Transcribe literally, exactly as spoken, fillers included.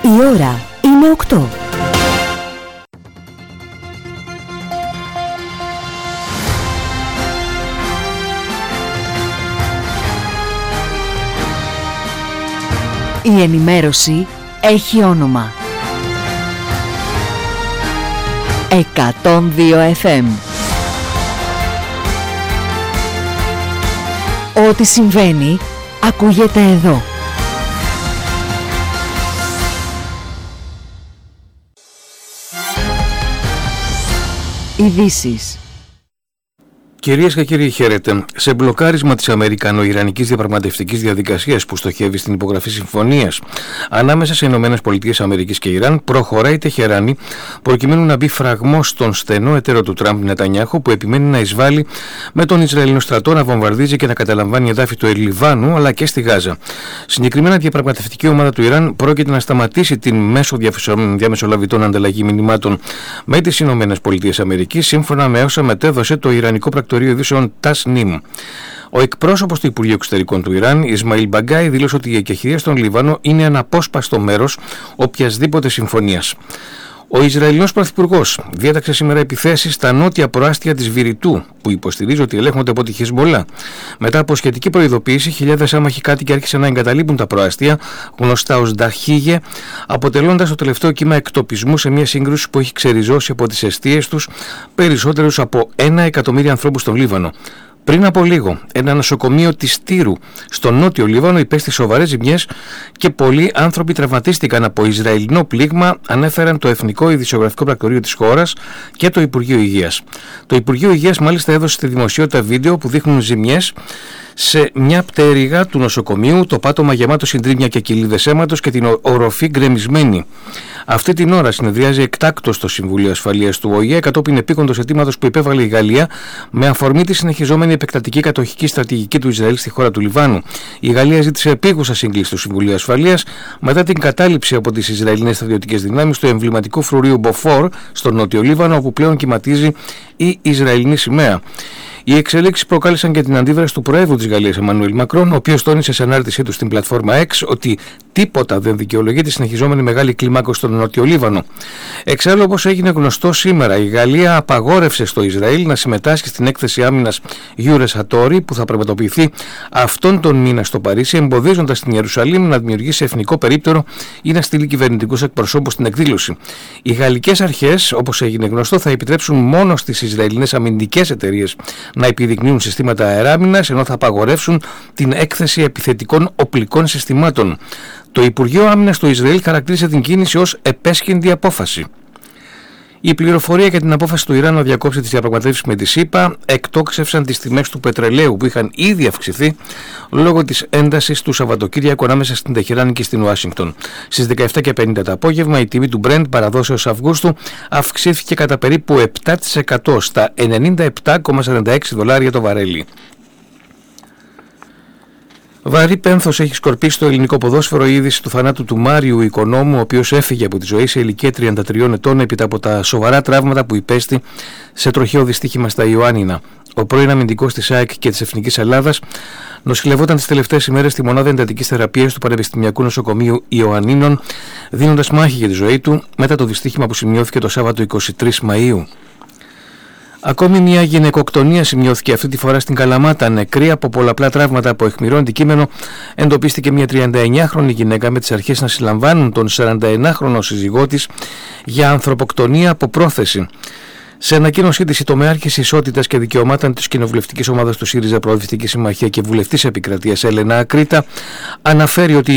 Η ώρα είναι οκτώ. Η ενημέρωση έχει όνομα. εκατόν δύο εφ εμ. Ό,τι συμβαίνει ακούγεται εδώ. Ειδήσεις. Κυρίες και κύριοι, χαίρετε. Σε μπλοκάρισμα της Αμερικανο-Ιρανικής διαπραγματευτικής διαδικασίας που στοχεύει στην υπογραφή συμφωνίας ανάμεσα σε Ηνωμένες Πολιτείες Αμερικής και Ιράν, προχωράει η Τεχεράνη προκειμένου να μπει φραγμός στον στενό εταίρο του Τραμπ, Νετανιάχου, που επιμένει να εισβάλλει με τον Ισραηλινό στρατό να βομβαρδίζει και να καταλαμβάνει εδάφη του Λιβάνου αλλά και στη Γάζα. Συγκεκριμένα, η διαπραγματευτική ομάδα του Ιράν πρόκειται να σταματήσει την μέσω διαμεσολαβητών ανταλλαγή μηνυμάτων με τις Ηνωμένες Πολιτείες Αμερικής, σύμφωνα με όσα μετέδωσε το Ιρανικό πρακτορείο ειδήσεων Τασνίμ. Ο εκπρόσωπος του Υπουργείου Εξωτερικών του Ιράν, Ισμαήλ Μπαγκάι, δήλωσε ότι η εκεχηρία στον Λιβάνο είναι αναπόσπαστο μέρος οποιασδήποτε συμφωνίας. Ο Ισραηλινός Πρωθυπουργός διέταξε σήμερα επιθέσεις στα νότια προάστια της Βηρητού, που υποστηρίζει ότι ελέγχονται από τη Χεσμολά. Μετά από σχετική προειδοποίηση, χιλιάδες άμαχοι κάτοικοι άρχισαν να εγκαταλείπουν τα προάστια, γνωστά ως Νταχίγε, αποτελώντας το τελευταίο κύμα εκτοπισμού σε μια σύγκρουση που έχει ξεριζώσει από τις εστίες τους περισσότερους από ένα εκατομμύριο ανθρώπους στον Λίβανο. Πριν από λίγο, ένα νοσοκομείο της Τύρου στο νότιο Λίβανο υπέστη σοβαρές ζημιές και πολλοί άνθρωποι τραυματίστηκαν από Ισραηλινό πλήγμα, ανέφεραν το Εθνικό Ειδησιογραφικό Πρακτορείο της χώρας και το Υπουργείο Υγείας. Το Υπουργείο Υγείας μάλιστα έδωσε στη δημοσιότητα βίντεο που δείχνουν ζημιές σε μια πτέρυγα του νοσοκομείου, το πάτωμα γεμάτο συντρίμμια και κοιλίδες αίματος και την οροφή γκρεμισμένη. Αυτή την ώρα συνεδριάζει εκτάκτως το Συμβούλιο Ασφαλείας του Ο Η Ε κατόπιν επίκοντος αιτήματος που υπέβαλε η Γαλλία με αφορμή τη συνεχιζόμενη επεκτατική κατοχική στρατηγική του Ισραήλ στη χώρα του Λιβάνου. Η Γαλλία ζήτησε επίγουσα σύγκληση του Συμβουλίου Ασφαλείας μετά την κατάληψη από τις Ισραηλινές στρατιωτικές δυνάμεις του εμβληματικού φρουρίου Μποφόρ στο νότιο Λίβανο, όπου πλέον κυματίζει η Ισραηλινή σημαία. Οι εξελίξεις προκάλεσαν και την αντίδραση του Προέδρου της Γαλλίας, Εμμανουέλ Μακρόν, ο οποίος τόνισε σε ανάρτησή του στην πλατφόρμα X ότι τίποτα δεν δικαιολογεί τη συνεχιζόμενη μεγάλη κλιμάκωση στον Νότιο Λίβανο. Εξάλλου, όπως έγινε γνωστό σήμερα, η Γαλλία απαγόρευσε στο Ισραήλ να συμμετάσχει στην έκθεση άμυνας Eures Hattori που θα πραγματοποιηθεί αυτόν τον μήνα στο Παρίσι, εμποδίζοντας την Ιερουσαλήμ να δημιουργήσει εθνικό περίπτερο ή να στείλει κυβερνητικούς εκπροσώπους στην εκδήλωση. Οι γαλλικές αρχές, όπως έγινε γνωστό, θα επιτρέψουν μόνο στις Ισραηλινές αμυντικές εταιρείες να επιδεικνύουν συστήματα αεράμινας, ενώ θα απαγορεύσουν την έκθεση επιθετικών οπλικών συστημάτων. Το Υπουργείο Άμυνας του Ισραήλ χαρακτήρισε την κίνηση ως επέσχυντη απόφαση. Η πληροφορία για την απόφαση του Ιράν να διακόψει τις διαπραγματεύσεις με τη ΣΥΠΑ εκτόξευσαν τις τιμές του πετρελαίου που είχαν ήδη αυξηθεί λόγω της έντασης του Σαββατοκύριακου ανάμεσα στην Τεχεράνη και στην Ουάσιγκτον. Στις δεκαεπτά και πενήντα το απόγευμα η τιμή του Brent παραδόσεως Αυγούστου αυξήθηκε κατά περίπου επτά τοις εκατό στα ενενήντα επτά κόμμα σαράντα έξι δολάρια το βαρέλι. Βαρύ πένθος έχει σκορπίσει το ελληνικό ποδόσφαιρο η είδηση του θανάτου του Μάριου Οικονόμου, ο οποίος έφυγε από τη ζωή σε ηλικία τριάντα τριών ετών έπειτα από τα σοβαρά τραύματα που υπέστη σε τροχαίο δυστύχημα στα Ιωάννινα. Ο πρώην αμυντικός της ΑΕΚ και της Εθνικής Ελλάδας νοσηλευόταν τις τελευταίες ημέρες στη μονάδα εντατικής θεραπείας του Πανεπιστημιακού Νοσοκομείου Ιωαννίνων, δίνοντας μάχη για τη ζωή του μετά το δυστύχημα που σημειώθηκε το Σάββατο εικοστή τρίτη Μαΐου. Ακόμη μια γυναικοκτονία σημειώθηκε αυτή τη φορά στην Καλαμάτα. Νεκρή από πολλαπλά τραύματα από αιχμηρό αντικείμενο εντοπίστηκε μια τριανταεννιάχρονη γυναίκα με τις αρχές να συλλαμβάνουν τον σαρανταεννάχρονο σύζυγό της για ανθρωποκτονία από πρόθεση. Σε ανακοίνωσή της, η τομεάρχης Ισότητας και Δικαιωμάτων της κοινοβουλευτικής ομάδας του ΣΥΡΙΖΑ Προοδευτική Συμμαχία και βουλευτής επικρατείας Έλενα Ακρίτα αναφέρει ότι